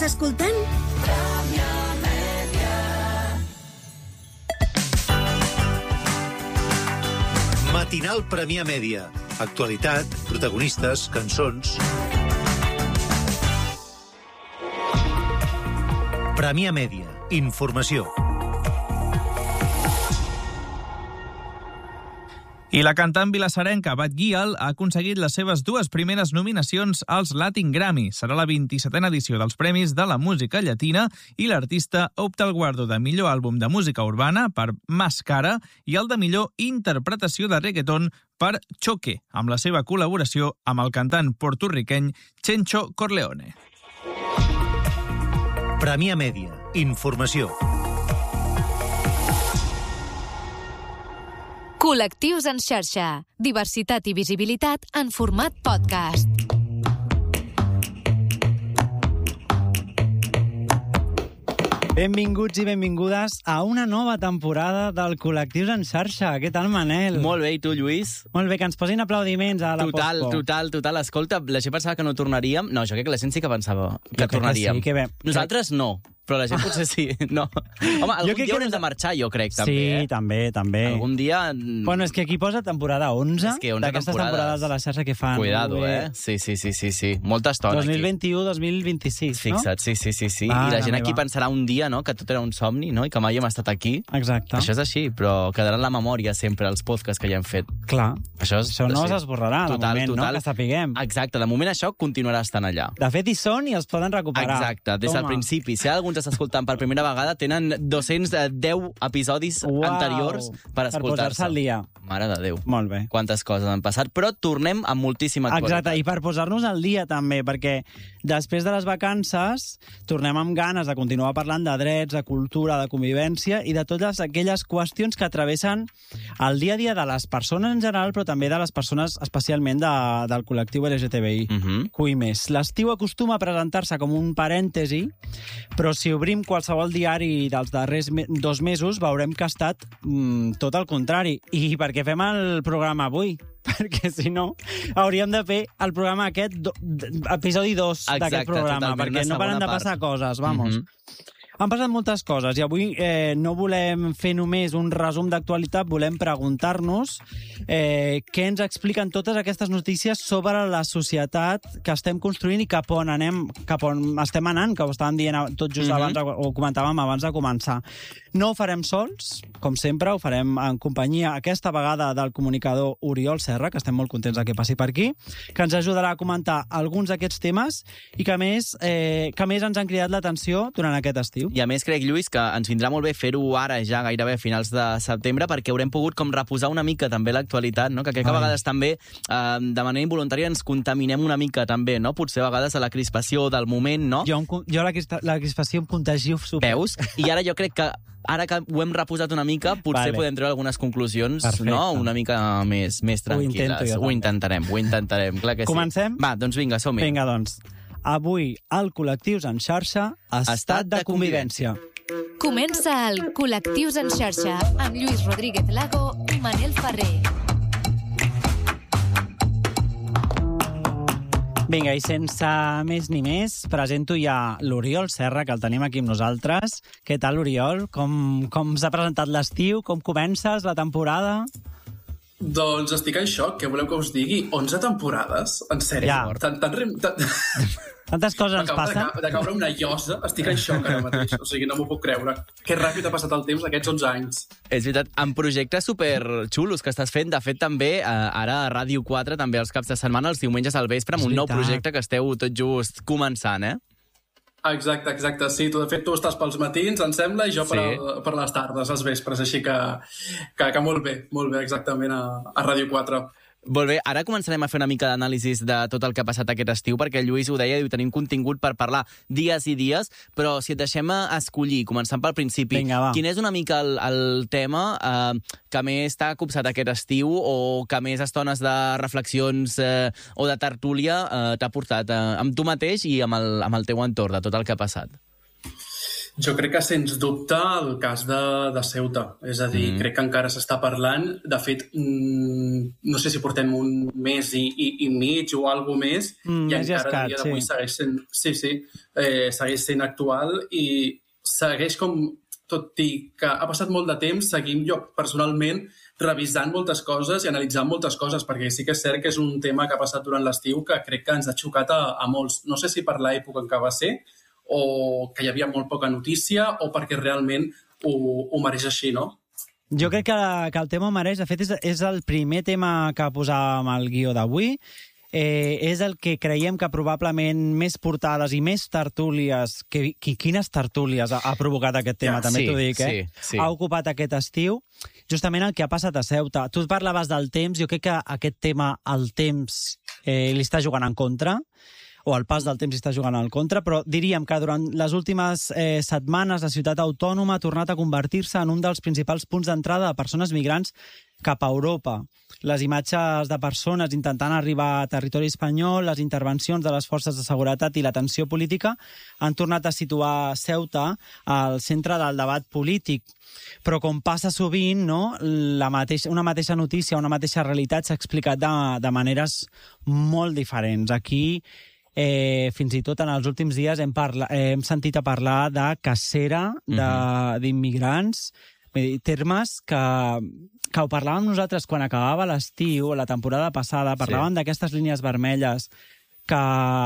Estàs escoltant? Matinal Premià Mèdia. Actualitat, protagonistes, cançons... Premià Mèdia. Informació. I la cantant vilassarenca Bat Guial ha aconseguit les seves 2 primeres nominacions als Latin Grammy. Serà la 27a edició dels Premis de la Música Llatina i l'artista opta al guardó de millor àlbum de música urbana per Máscara i el de millor interpretació de reggaeton per Choque, amb la seva col·laboració amb el cantant porto-riqueny Chencho Corleone. Premià Mèdia. Informació. Col·lectius en xarxa. Diversitat i visibilitat en format podcast. Benvinguts i benvingudes a una nova temporada del Col·lectius en xarxa. Què tal, Manel? Molt bé, i tu, Lluís? Molt bé, que ens posin aplaudiments a la postpo. Total. Escolta, la gent pensava que no tornaríem. No, jo crec que la gent sí que pensava que tornaríem. Que sí, que bé. Nosaltres no, però la gent potser sí. No. Home, algun dia haurem de marxar, jo crec, també. Sí, també. Algun dia... Bueno, és que aquí posa temporada 11, és que 11 d'aquestes temporades de la xarxa que fan. Cuidado, Sí. Molta estona 2021-2026, no? Fixa't, sí. I la gent aquí pensarà un dia, no?, que tot era un somni, no?, i que mai hem estat aquí. Exacte. Això és així, però quedarà en la memòria sempre els podcasts que ja hem fet. Clar. Això no s'esborrarà, de moment, no?, que sapiguem. Exacte, de moment això continuarà estant allà. De fet, hi són i els poden recuperar. Exacte, des del principi. Si algú ens està escoltant per primera vegada, tenen 210 episodis anteriors per escoltar-se. Per posar-se al dia. Mare de Déu. Molt bé. Quantes coses han passat, però tornem amb moltíssima actualitat. Exacte, i per posar-nos al dia també, perquè després de les vacances tornem amb ganes de continuar parlant de drets, de cultura, de convivència i de totes aquelles qüestions que travessen el dia a dia de les persones en general, però també de les persones especialment del col·lectiu LGTBI. Més. L'estiu acostuma a presentar-se com un parèntesi, però si obrim qualsevol diari dels darrers 2 mesos veurem que ha estat tot el contrari. I per què fem el programa avui? Perquè si no, hauríem de fer el programa aquest, episodi 2 d'aquest programa, perquè no paren de passar coses, vamos. Han passat moltes coses i avui no volem fer només un resum d'actualitat, volem preguntar-nos què ens expliquen totes aquestes notícies sobre la societat que estem construint i cap on estem anant, que ho estàvem dient tot just abans, o comentàvem abans de començar. No ho farem sols, com sempre, ho farem en companyia aquesta vegada del comunicador Oriol Serra, que estem molt contents que passi per aquí, que ens ajudarà a comentar alguns d'aquests temes i que a més ens han cridat l'atenció durant aquest estiu. I a més crec, Lluís, que ens vindrà molt bé fer-ho ara, ja gairebé a finals de setembre, perquè haurem pogut com reposar una mica també l'actualitat, no? Que crec que a vegades també, de manera involuntària, ens contaminem una mica també, no? Potser a vegades a la crispació del moment, no? Jo la crispació em contagio super. Veus? I ara jo crec que ara que ho hem reposat una mica, potser podem treure algunes conclusions, no? Una mica més tranquil·les. Ho intentarem, clar que sí. Comencem? Va, doncs vinga, som-hi. Vinga, doncs. Avui, al Col·lectius en xarxa, estat de convivència. Comença el Col·lectius en xarxa amb Lluís Rodríguez Lago i Manel Ferrer. Vinga, i sense més ni més, presento ja l'Oriol Serra, que el tenim aquí amb nosaltres. Què tal, Oriol? Com s'ha presentat l'estiu? Com comences la temporada? Doncs estic en xoc, què voleu que us digui? 11 temporades? En sèrio? Ja. Tantes coses ens passen. De caure una llosa, estic en xoc ara mateix. O sigui, no m'ho puc creure. Que ràpid ha passat el temps aquests 11 anys. És veritat, amb projectes superxulos que estàs fent. De fet, també, ara a Ràdio 4, també els caps de setmana, els diumenges al vespre, amb un nou projecte que esteu tot just començant, Exacte. Sí, de fet, tu estàs pels matins, em sembla, i jo per les tardes, als vespres. Així que molt bé, exactament, a Ràdio 4. Molt bé, ara començarem a fer una mica d'anàlisis de tot el que ha passat aquest estiu, perquè el Lluís ho deia, diu, tenim contingut per parlar dies i dies, però si et deixem escollir, començant pel principi, quin és una mica el tema que més t'ha copsat aquest estiu o que més estones de reflexions o de tertúlia t'ha portat amb tu mateix i amb el teu entorn, de tot el que ha passat? Jo crec que, sens dubte, el cas de Ceuta. És a dir, crec que encara s'està parlant. De fet, no sé si portem un mes i mig o alguna més, i encara a dia d'avui segueix sent... segueix sent actual i segueix com... Tot i que ha passat molt de temps, seguim jo personalment revisant moltes coses i analitzant moltes coses, perquè sí que és cert que és un tema que ha passat durant l'estiu que crec que ens ha xocat a molts. No sé si per l'època en què va ser, o que hi havia molt poca notícia, o perquè realment ho mereix així, no? Jo crec que el tema ho mereix. De fet, és el primer tema que posàvem al guió d'avui. És el que creiem que probablement més portades i més tertúlies... Quines tertúlies ha provocat aquest tema, també t'ho dic, eh? Sí. Ha ocupat aquest estiu, justament el que ha passat a Ceuta. Tu parlaves del temps, jo crec que aquest tema, el temps, li està jugant en contra, o el pas del temps li està jugant en contra, però diríem que durant les últimes setmanes la ciutat autònoma ha tornat a convertir-se en un dels principals punts d'entrada de persones migrants cap a Europa. Les imatges de persones intentant arribar a territori espanyol, les intervencions de les forces de seguretat i la tensió política han tornat a situar Ceuta al centre del debat polític. Però com passa sovint, no? Una mateixa notícia, una mateixa realitat s'ha explicat de maneres molt diferents. Aquí, fins i tot en els últims dies, hem sentit a parlar de cacera d'immigrants, termes que ho parlàvem nosaltres quan acabava l'estiu, la temporada passada, parlàvem d'aquestes línies vermelles que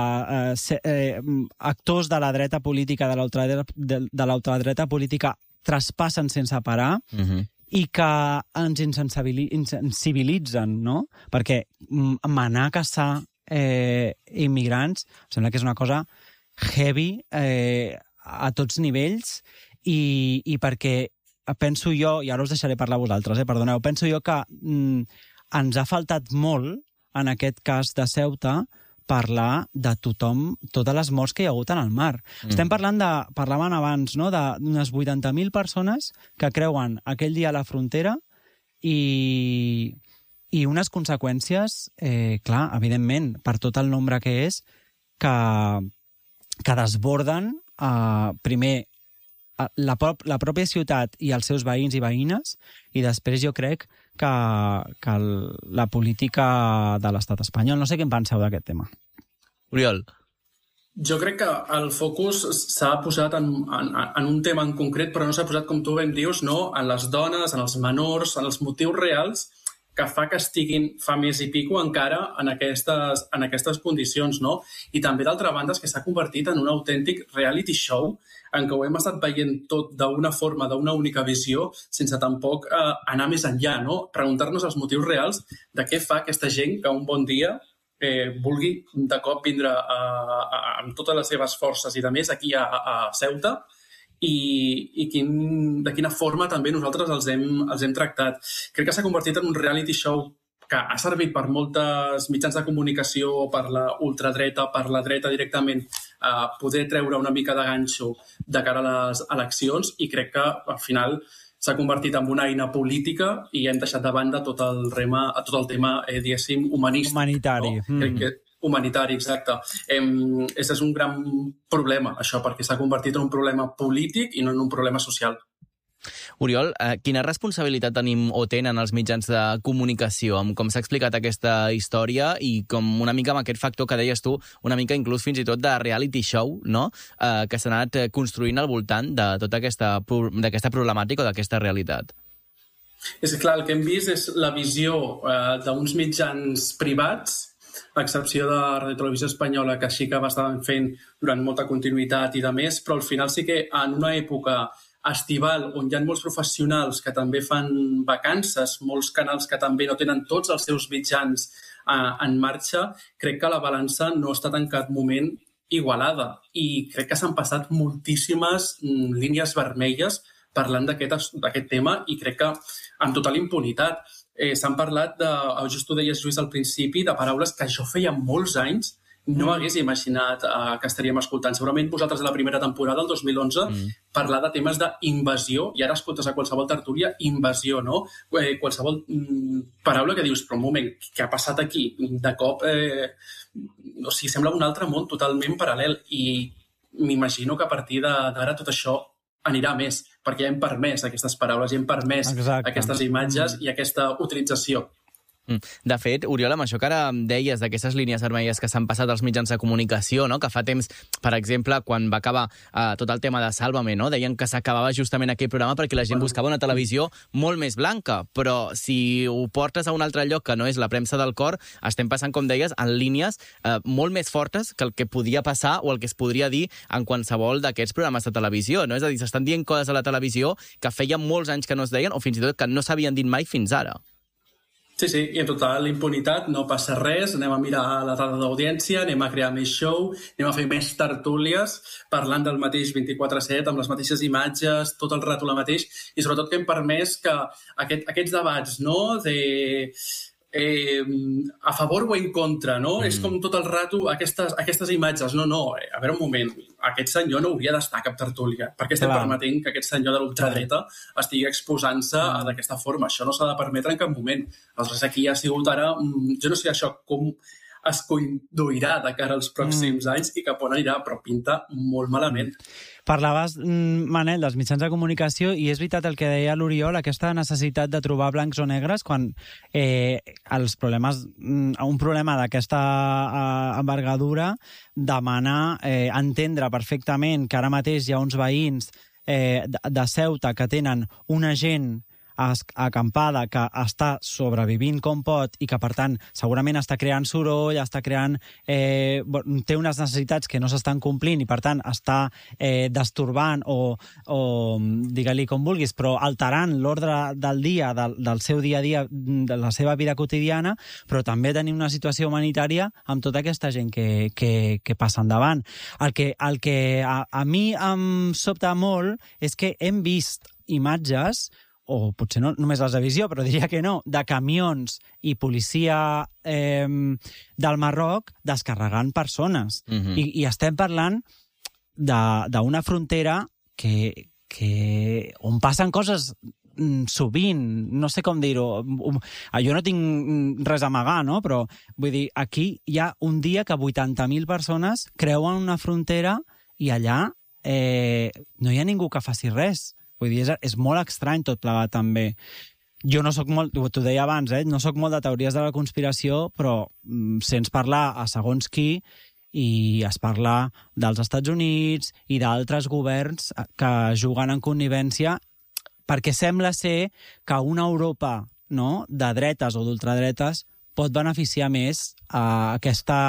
actors de la dreta política, de l'ultradreta política, traspassen sense parar i que ens insensibilitzen, no? Perquè manar a caçar immigrants sembla que és una cosa heavy a tots nivells i perquè penso jo, i ara us deixaré parlar a vosaltres, perdoneu, penso jo que ens ha faltat molt, en aquest cas de Ceuta, parlar de tothom, totes les morts que hi ha hagut en el mar. Estem parlant parlaven abans, no?, d'unes 80.000 persones que creuen aquell dia a la frontera i unes conseqüències, clar, evidentment, per tot el nombre que és, que desborden, primer, la pròpia ciutat i els seus veïns i veïnes, i després jo crec que la política de l'estat espanyol. No sé què en penseu d'aquest tema. Oriol. Jo crec que el focus s'ha posat en un tema en concret, però no s'ha posat, com tu ben dius, no? En les dones, en els menors, en els motius reals que fa que estiguin fa més i pico encara en aquestes condicions, no? I també, d'altra banda, és que s'ha convertit en un autèntic reality show en què ho hem estat veient tot d'una forma, d'una única visió, sense tampoc anar més enllà, no? Preguntar-nos els motius reals de què fa aquesta gent que un bon dia vulgui de cop vindre amb totes les seves forces i de més aquí a Ceuta i de quina forma també nosaltres els hem tractat. Crec que s'ha convertit en un reality show que ha servit per moltes mitjans de comunicació, per la ultradreta, per la dreta directament, a poder treure una mica de ganxo de cara a les eleccions, i crec que al final s'ha convertit en una eina política i hem deixat de banda tot el tema, diguéssim, humanista. Humanitari. No? Crec que humanitari, exacte. És un gran problema, això, perquè s'ha convertit en un problema polític i no en un problema social. Oriol, quina responsabilitat tenim o tenen els mitjans de comunicació amb com s'ha explicat aquesta història i com una mica amb aquest factor que deies tu, una mica inclús fins i tot de reality show, no? Que s'ha anat construint al voltant de tota aquesta problemàtica o d'aquesta realitat? És clar, el que hem vist és la visió d'uns mitjans privats, a excepció de Radio Televisió Espanyola, que sí que va estar fent durant molta continuïtat i de més, però al final sí que en una època estival, on hi ha molts professionals que també fan vacances, molts canals que també no tenen tots els seus mitjans en marxa, crec que la balança no ha estat en cap moment igualada. I crec que s'han passat moltíssimes línies vermelles parlant d'aquest tema i crec que amb total impunitat. S'han parlat, just ho deies, Lluís, al principi, de paraules que jo feia molts anys no hagués imaginat que estaríem escoltant. Segurament vosaltres a la primera temporada, el 2011, parlar de temes d'invasió, i ara escoltes a qualsevol tertúlia, invasió, no? Qualsevol paraula que dius, però un moment, què ha passat aquí? De cop, sembla un altre món totalment paral·lel, i m'imagino que a partir d'ara tot això anirà més, perquè ja hem permès aquestes paraules, ja hem permès aquestes imatges i aquesta utilització. De fet, Oriol, amb això que ara deies d'aquestes línies vermelles que s'han passat als mitjans de comunicació, no? Que fa temps, per exemple, quan va acabar tot el tema de Sálvame, no? Deien que s'acabava justament aquell programa perquè la gent buscava una televisió molt més blanca, però si ho portes a un altre lloc que no és la premsa del cor, estem passant, com deies, en línies molt més fortes que el que podia passar o el que es podria dir en qualsevol d'aquests programes de televisió, no? És a dir, s'estan dient coses a la televisió que feia molts anys que no es deien o fins i tot que no s'havien dit mai fins ara. Sí, i en total impunitat, no passa res, anem a mirar la dada d'audiència, anem a crear més show, anem a fer més tertúlies, parlant del mateix 24/7, amb les mateixes imatges, tot el rato la mateix, i sobretot que hem permès que aquests debats, no?, a favor o en contra, no? És com tot el rato aquestes imatges. No, a veure un moment, aquest senyor no hauria d'estar a cap tertúlia. Per què estem permetent que aquest senyor de l'ultradreta estigui exposant-se d'aquesta forma? Això no s'ha de permetre en cap moment. Aleshores, aquí ha sigut ara... Jo no sé això com es conduirà de cara als pròxims anys i cap on anirà, però pinta molt malament. Parlaves, Manel, dels mitjans de comunicació i és veritat el que deia l'Oriol, aquesta necessitat de trobar blancs o negres quan els problemes, un problema d'aquesta envergadura demana entendre perfectament que ara mateix hi ha uns veïns de Ceuta que tenen una gent acampada que està sobrevivint com pot i que, per tant, segurament està creant soroll, està creant... té unes necessitats que no s'estan complint i, per tant, està destorbant o digue-li com vulguis, però alterant l'ordre del dia, del seu dia a dia, de la seva vida quotidiana, però també tenim una situació humanitària amb tota aquesta gent que passa endavant. El que a mi em sobta molt és que hem vist imatges, o potser no només les de visió, però diria que no, de camions i policia del Marroc descarregant persones. I estem parlant d'una frontera on passen coses sovint, no sé com dir-ho. Jo no tinc res a amagar, no? Però vull dir, aquí hi ha un dia que 80.000 persones creuen una frontera i allà no hi ha ningú que faci res. Vull dir, és molt estrany tot plegat, també. Jo no soc molt, t'ho deia abans, no soc molt de teories de la conspiració, però sents parlar a segons qui i es parla dels Estats Units i d'altres governs que juguen en connivència perquè sembla ser que una Europa, no?, de dretes o d'ultradretes pot beneficiar més a aquesta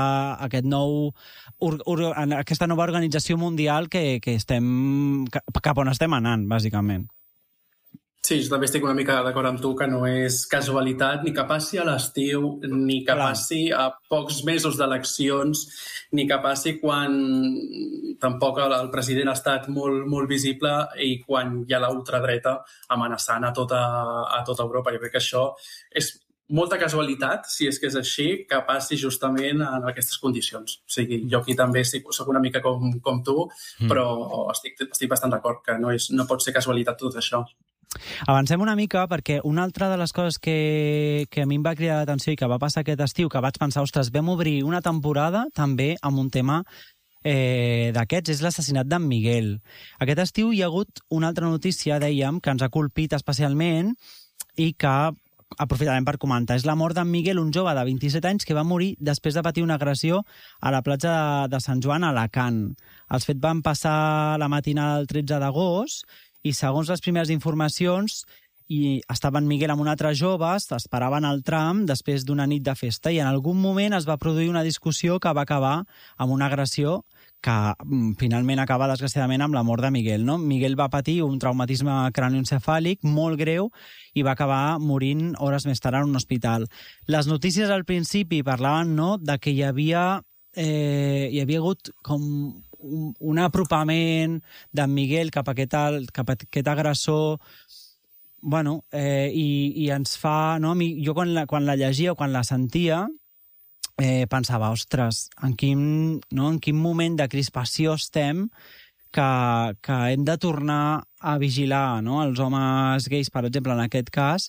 nova organització mundial cap on estem anant, bàsicament. Sí, jo també estic una mica d'acord amb tu que no és casualitat ni que passi a l'estiu, ni que passi a pocs mesos d'eleccions, ni que passi quan tampoc el president ha estat molt visible i quan hi ha la ultradreta amenaçant a tota Europa. Jo crec que això és molta casualitat, si és que és així, que passi justament en aquestes condicions. O sigui, jo aquí també soc una mica com tu, però estic bastant d'acord que no pot ser casualitat tot això. Avancem una mica perquè una altra de les coses que a mi em va cridar l'atenció i que va passar aquest estiu, que vaig pensar, ostres, vam obrir una temporada també amb un tema d'aquests, és l'assassinat d'en Miguel. Aquest estiu hi ha hagut una altra notícia, dèiem, que ens ha colpit especialment i que aprofitarem per comentar. És la mort d'en Miguel, un jove de 27 anys que va morir després de patir una agressió a la platja de Sant Joan a Alacant. Els fets van passar la matinada del 13 d'agost i, segons les primeres informacions, estava en Miguel amb un altre jove, esperaven el tram després d'una nit de festa i en algun moment es va produir una discussió que va acabar amb una agressió que finalment acaba, desgraciadament, amb la mort de Miguel, no? Miguel va patir un traumatisme crànioencefàlic molt greu i va acabar morint hores més tard en un hospital. Les notícies al principi parlaven, no?, de que hi havia hagut com un apropament d'en Miguel cap a aquest agressor. Bueno, i ens fa... No? Jo quan la llegia o quan la sentia pensava, ostres, en quin moment de crispació estem que hem de tornar a vigilar, no?, els homes gais, per exemple, en aquest cas,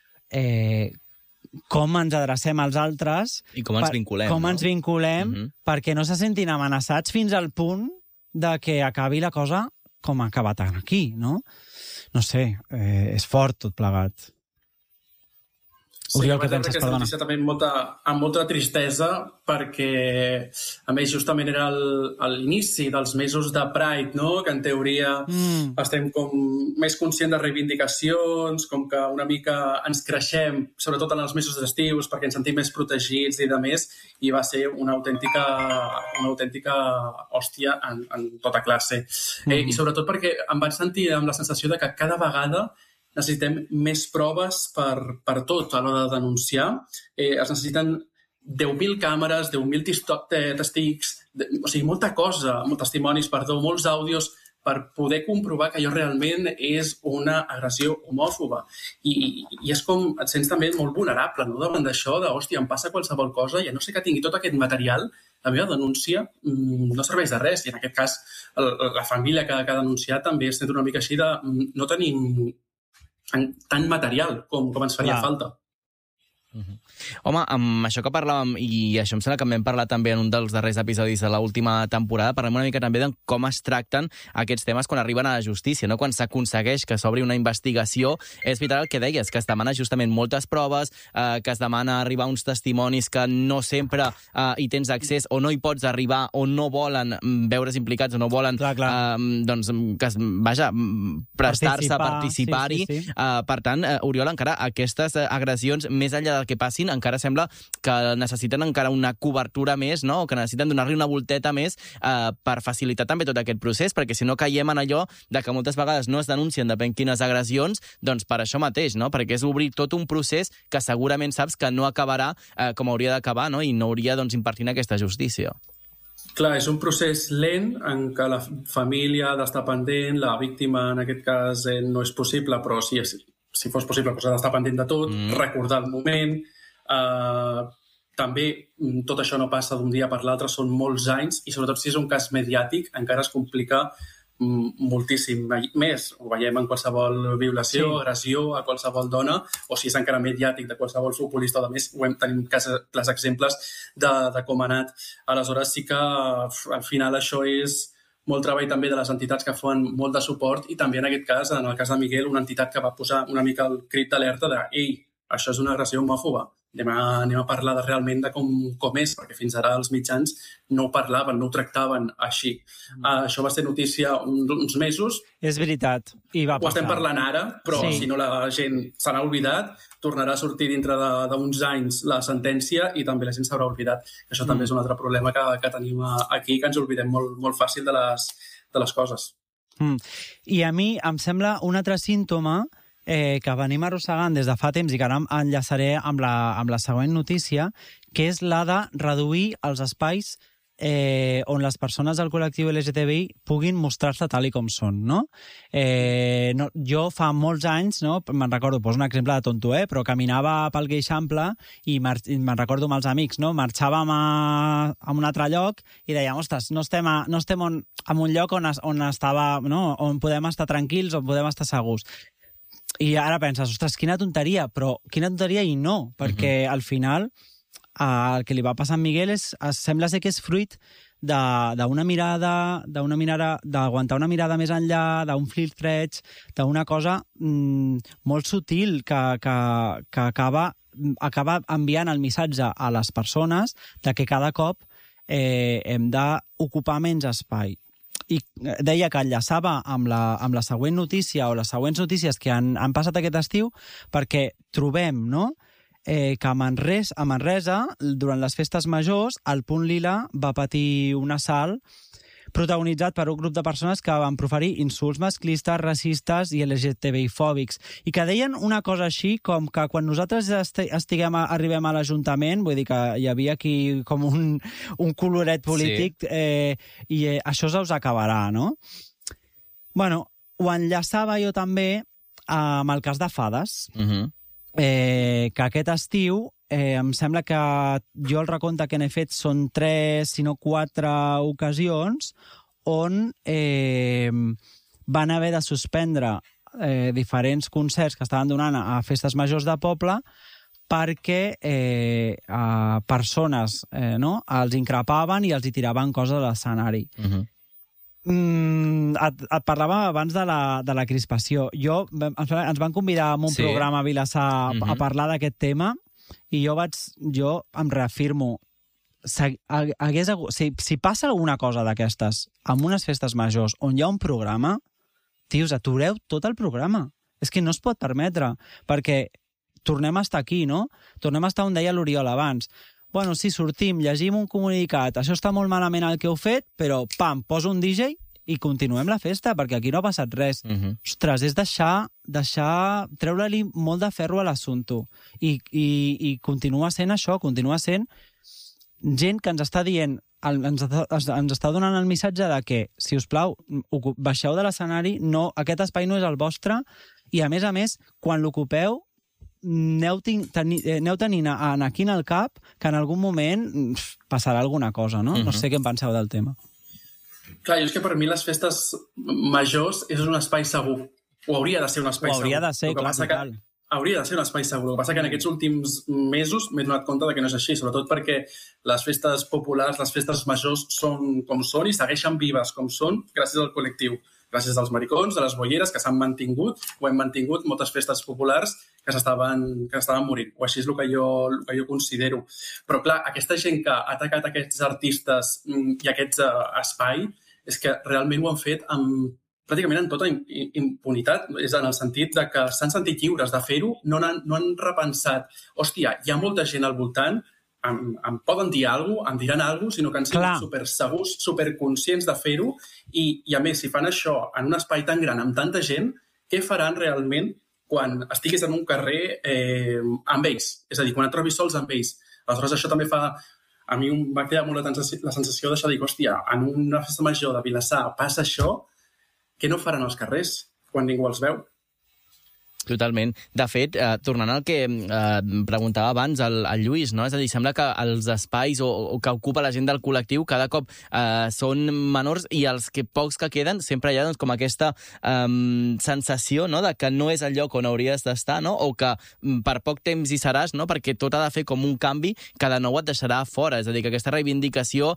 com ens adrecem als altres i com ens vinculem, ens vinculem perquè no se sentin amenaçats fins al punt de que acabi la cosa com ha acabat aquí, no? No sé, és fort tot plegat. Sí, Oriol, què penses? Aquesta notícia també amb molta tristesa, perquè, a més, justament era l'inici dels mesos de Pride, no? Que en teoria estem com més conscients de reivindicacions, com que una mica ens creixem, sobretot en els mesos d'estius, perquè ens sentim més protegits i de més, i va ser una autèntica hòstia en tota classe. I sobretot perquè em vaig sentir amb la sensació de que cada vegada necessitem més proves per tot a l'hora de denunciar. Es necessiten 10.000 càmeres, 10.000 testics, o sigui, molta cosa, molts testimonis, molts àudios, per poder comprovar que allò realment és una agressió homòfoba. I és com, et sents també molt vulnerable, no? Davant d'això, hòstia, em passa qualsevol cosa, i a no ser que tingui tot aquest material, la meva denúncia no serveix de res. I en aquest cas, la família que ha denunciat també es sent una mica així de no tenim tant material com ens faria falta. Home, amb això que parlàvem, i això em sembla que en vam parlar també en un dels darrers episodis de l'última temporada, parlem una mica també de com es tracten aquests temes quan arriben a la justícia, no? Quan s'aconsegueix que s'obri una investigació, és vital el que deies, que es demana justament moltes proves, que es demana arribar a uns testimonis que no sempre hi tens accés o no hi pots arribar o no volen veure's implicats o no volen doncs, prestar-se a participar-hi. Sí. Per tant, Oriol, encara aquestes agressions, més enllà del que passin, encara sembla que necessiten encara una cobertura més, no? O que necessiten donar-li una volteta més per facilitar també tot aquest procés, perquè si no caiem en allò de que moltes vegades no es denuncien depèn quines agressions, doncs per això mateix, no? Perquè és obrir tot un procés que segurament saps que no acabarà com hauria d'acabar, no? I no hauria, doncs, impartint aquesta justícia. Clar, és un procés lent en què la família ha d'estar pendent, la víctima en aquest cas no és possible, però si fos possible, doncs ha d'estar pendent de tot, recordar el moment. També tot això no passa d'un dia per l'altre, són molts anys, i sobretot si és un cas mediàtic encara es complica moltíssim més. Ho veiem en qualsevol violació, agressió a qualsevol dona, o si és encara mediàtic de qualsevol futbolista o de més, tenim clars exemples de com ha anat. Aleshores sí que al final això és molt treball també de les entitats que fan molt de suport, i també en aquest cas, en el cas de Miguel, una entitat que va posar una mica el crit d'alerta de «Ei, això és una agressió homòfoba, anem a parlar realment de com és», perquè fins ara els mitjans no ho parlaven, no ho tractaven així. Això va ser notícia uns mesos. És veritat, i va passar. Ho estem parlant ara, però si no la gent se n'ha oblidat, tornarà a sortir dintre d'uns anys la sentència i també la gent s'haurà oblidat. Això també és un altre problema que tenim aquí, que ens oblidem molt fàcil de les coses. I a mi em sembla un altre símptoma que venim arrossegant des de fa temps i que ara enllaçaré amb la següent notícia, que és la de reduir els espais on les persones del col·lectiu LGTBI puguin mostrar-se tal i com són, no? Jo fa molts anys, no, me'n recordo, poso un exemple de tonto, però caminava pel Queixample i me'n recordo amb els amics, no? Marxàvem a un altre lloc i dèiem, ostres, no estem en un lloc on estava, no? On podem estar tranquils, on podem estar segurs. I ara penses, ostres, quina tonteria, però quina tonteria i no, perquè al final el que li va passar a Miguel sembla ser que és fruit d'una mirada, d'aguantar una mirada més enllà, d'un flirteig, d'una cosa molt sutil que acaba enviant el missatge a les persones de que cada cop hem d'ocupar menys espai. I deia que enllaçava amb la següent notícia o les següents notícies que han passat aquest estiu, perquè trobem, no?, que a Manresa, durant les festes majors, el Punt Lila va patir un assalt protagonitzat per un grup de persones que van proferir insults masclistes, racistes i LGTBI-fòbics, i que deien una cosa així com que quan nosaltres arribem a l'Ajuntament, vull dir que hi havia aquí com un coloret polític, i això us acabarà, no? Bueno, ho enllaçava jo també amb el cas de Fades, que aquest estiu em sembla que jo el recompte que n'he fet són 3, si no 4 ocasions on van haver de suspendre diferents concerts que estaven donant a festes majors de poble perquè persones els increpaven i els hi tiraven coses a l'escenari. Et parlava abans de la crispació. Ens van convidar a un programa a Vilassar a parlar d'aquest tema i jo em reafirmo. Si passa alguna cosa d'aquestes amb unes festes majors on hi ha un programa, tios, atureu tot el programa. És que no es pot permetre, perquè tornem a estar aquí, no? Tornem a estar on deia l'Oriol abans. Bueno, sí, sortim, llegim un comunicat, això està molt malament el que heu fet, però, pam, poso un DJ i continuem la festa, perquè aquí no ha passat res. Ostres, és deixar treure-li molt de ferro a l'assumpte. I continua sent això, continua sent gent que ens està dient, ens està donant el missatge de que, si us plau, baixeu de l'escenari, aquest espai no és el vostre, i a més, quan l'ocupeu, aneu tenint aquí al cap que en algun moment passarà alguna cosa, no? No sé què en penseu del tema. Clar, és que per mi les festes majors és un espai segur. O hauria de ser un espai segur. Hauria de ser, clar, total. Hauria de ser un espai segur. El que passa que en aquests últims mesos m'he donat compte que no és així, sobretot perquè les festes populars, les festes majors són com són i segueixen vives com són gràcies al col·lectiu. Gràcies als maricons, a les bolleres, que s'han mantingut, o hem mantingut moltes festes populars que s'estaven morint. O així és el que jo considero. Però, clar, aquesta gent que ha atacat aquests artistes i aquests espai és que realment ho han fet pràcticament en tota impunitat, és en el sentit de que s'han sentit lliures de fer-ho, no han repensat. Hòstia, hi ha molta gent al voltant, em poden dir alguna cosa, em diran alguna cosa, sinó que han sigut supersegurs, superconscients de fer-ho i a més, si fan això en un espai tan gran amb tanta gent, què faran realment quan estiguis en un carrer amb ells? És a dir, quan et trobis sols amb ells. Aleshores, això també fa... A mi m'ha quedat molt la sensació d'això de dir, hòstia, en una festa major de Vilassar passa això, què no faran als carrers quan ningú els veu? Totalment. De fet, tornant al que preguntava abans el Lluís, no? És a dir, sembla que els espais o que ocupa la gent del col·lectiu cada cop són menors i els pocs que queden sempre hi ha com aquesta sensació, no?, de que no és el lloc on hauries d'estar, no?, o que per poc temps hi seràs, no?, perquè tot ha de fer com un canvi que de nou et deixarà fora. És a dir, que aquesta reivindicació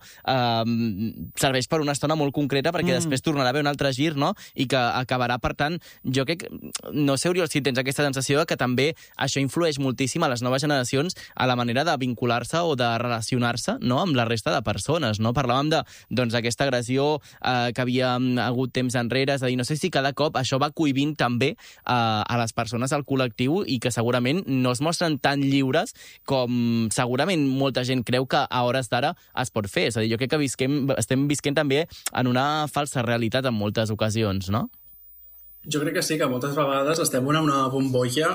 serveix per una estona molt concreta perquè després tornarà a haver un altre gir, no?, i que acabarà, per tant, jo crec, no sé, Oriol, si tens aquesta sensació que també això influeix moltíssim a les noves generacions a la manera de vincular-se o de relacionar-se, no?, amb la resta de persones, no? Parlàvem d'aquesta agressió que havia hagut temps enrere, és a dir, no sé si cada cop això va cohibint també a les persones del col·lectiu i que segurament no es mostren tan lliures com segurament molta gent creu que a hores d'ara es pot fer. És a dir, jo crec que estem visquent també en una falsa realitat en moltes ocasions, no? Jo crec que sí, que moltes vegades estem en una bombolla,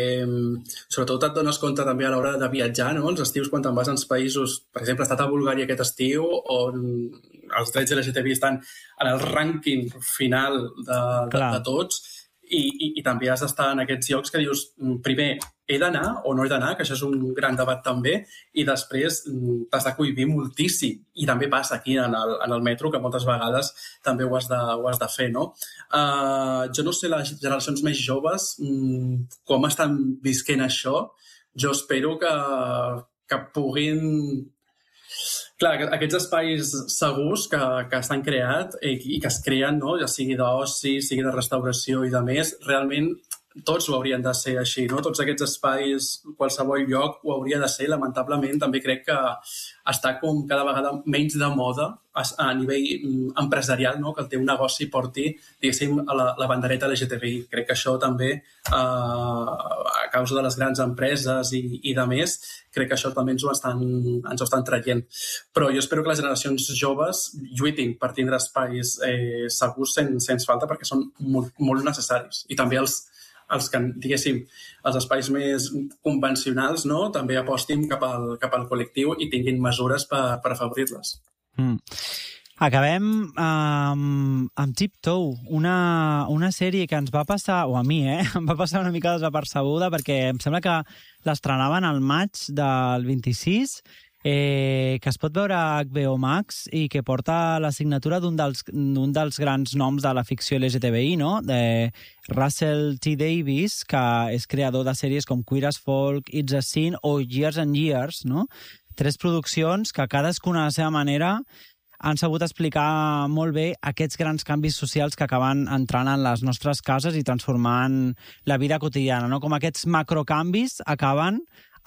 sobretot et dones compte també a l'hora de viatjar, no? Els estius, quan te'n vas als països, per exemple, he estat a Bulgària aquest estiu, on els drets LGTBI estan en el rànquing final de tots, i també has d'estar en aquests llocs que dius, primer, he d'anar o no he d'anar, que això és un gran debat també, i després t'has de cohibir moltíssim. I també passa aquí en el metro, que moltes vegades també ho has de fer, no? Jo no sé les generacions més joves com estan visquent això. Jo espero que puguin... Clar, aquests espais segurs que s'han creat i que es creen, no?, ja sigui d'oci, sigui de restauració i de més, realment tots ho haurien de ser així, no? Tots aquests espais, qualsevol lloc, ho hauria de ser. Lamentablement, també crec que està com cada vegada menys de moda a nivell empresarial, no?, que el teu negoci porti, diguéssim, la bandereta LGTBI. Crec que això també, a causa de les grans empreses i de més, crec que això també ens ho estan traient. Però jo espero que les generacions joves lluitin per tindre espais segurs sens falta, perquè són molt, molt necessaris. I també els que, diguéssim, els espais més convencionals, no?, també apostin cap al col·lectiu i tinguin mesures per afavorir-les. Acabem amb Tiptoe, una sèrie que ens va passar, o a mi, em va passar una mica desapercebuda, perquè em sembla que l'estrenaven al maig del 26, que es pot veure a HBO Max i que porta la signatura d'un dels grans noms de la ficció LGTBI, no?, de Russell T. Davies, que és creador de sèries com Queer as Folk, It's a Sin o Years and Years, no? 3 produccions que cadascuna a la seva manera han sabut explicar molt bé aquests grans canvis socials que acaben entrant en les nostres cases i transformant la vida quotidiana, no? Com aquests macrocanvis acaben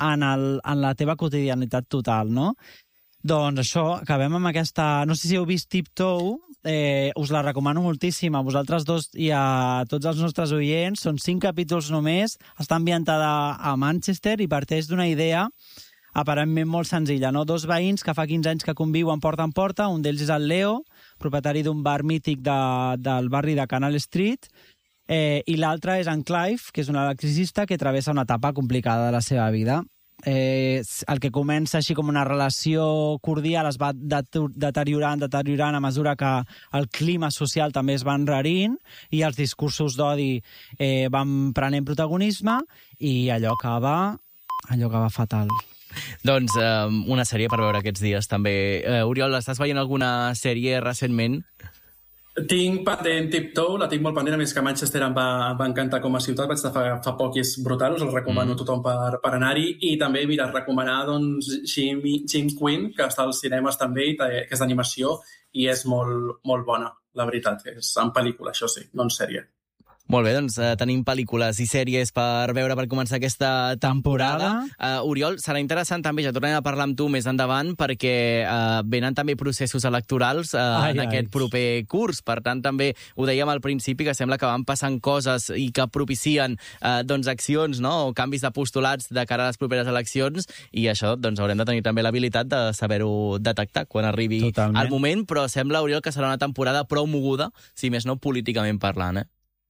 en la teva quotidianitat total, no? Doncs això, acabem amb aquesta... No sé si heu vist Tiptoe, us la recomano moltíssim a vosaltres dos i a tots els nostres oients. Són 5 capítols només, està ambientada a Manchester i parteix d'una idea aparentment molt senzilla, no? 2 veïns que fa 15 anys que conviuen porta en porta, un d'ells és el Leo, propietari d'un bar mític del barri de Canal Street, i l'altre és en Clive, que és un electricista que travessa una etapa complicada de la seva vida. El que comença així com una relació cordial es va deteriorant a mesura que el clima social també es va enrarint i els discursos d'odi van prenent protagonisme i allò acaba fatal. Doncs una sèrie per veure aquests dies també. Oriol, estàs veient alguna sèrie recentment? Tinc pendent Tiptoe, la tinc molt pendent, a més que Manchester em va encantar com a ciutat, vaig estar fa poc i és brutal, us el recomano a tothom per anar-hi, i també, mira, recomanar doncs, Jim Quinn, que està als cinemes també, que és d'animació, i és molt, molt bona, la veritat, és en pel·lícula, això sí, no en sèrie. Molt bé, doncs tenim pel·lícules i sèries per veure per començar aquesta temporada. Oriol, serà interessant també, ja tornarem a parlar amb tu més endavant, perquè venen també processos electorals en aquest proper curs. Per tant, també ho dèiem al principi, que sembla que van passant coses i que propicien accions, no? O canvis de postulats de cara a les properes eleccions, i això doncs, haurem de tenir també l'habilitat de saber-ho detectar quan arribi el moment, però sembla, Oriol, que serà una temporada prou moguda, si més no políticament parlant,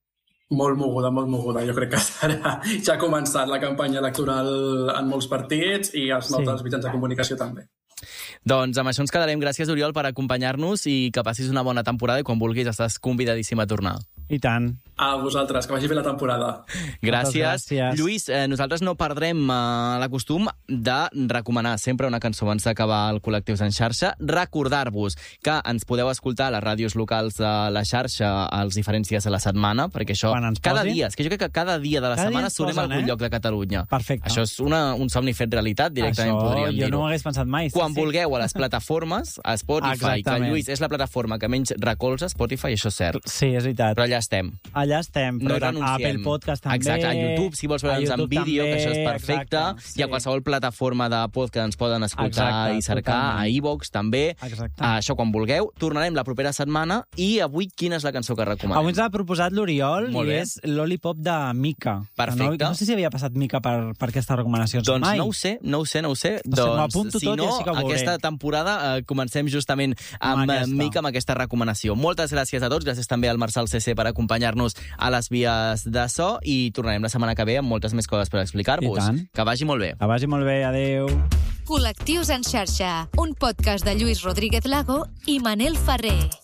Molt moguda, molt moguda. Jo crec que ja ha començat la campanya electoral en molts partits i els nostres mitjans de comunicació també. Doncs amb això ens quedarem. Gràcies, Oriol, per acompanyar-nos i que passis una bona temporada i quan vulguis estàs convidadíssim a tornar. I tant. A vosaltres, que vagi bé la temporada. Gràcies. Lluís, nosaltres no perdrem l'acostum de recomanar sempre una cançó abans d'acabar el Col·lectius en xarxa. Recordar-vos que ens podeu escoltar a les ràdios locals de la xarxa als diferents dies de la setmana, perquè això cada dia, és que jo crec que cada dia de la setmana sonem a algun lloc de Catalunya. Perfecte. Això és un somni fet realitat, directament podríem dir-ho. Jo no ho hagués pensat mai. Quan vulgueu a les plataformes, a Spotify, que Lluís és la plataforma que menys recolza, Spotify, això és cert. Sí, és veritat. Però allà estem. Allà estem, però no Apple Podcast també. Exacte, a YouTube, si vols veure'ns en vídeo, que això és perfecte, i a qualsevol plataforma de podcast ens poden escoltar i cercar, a iVoox també. Això quan vulgueu. Tornarem la propera setmana, i avui quina és la cançó que recomanem? Avui ens ha proposat l'Oriol, i és Lollipop de Mika. Perfecte. No sé si havia passat Mika per aquestes recomanacions mai. Doncs no ho sé. Doncs, si no, aquesta temporada comencem justament amb Mika, amb aquesta recomanació. Moltes gràcies a tots, gràcies també al Marçal CC per acompanyar-nos a les vies de so, i tornarem la setmana que ve amb moltes més coses per explicar-vos. Que vagi molt bé. Que vagi molt bé, adeu. Col·lectius en xarxa, un podcast de Lluís Rodríguez Lago i Manel Ferrer.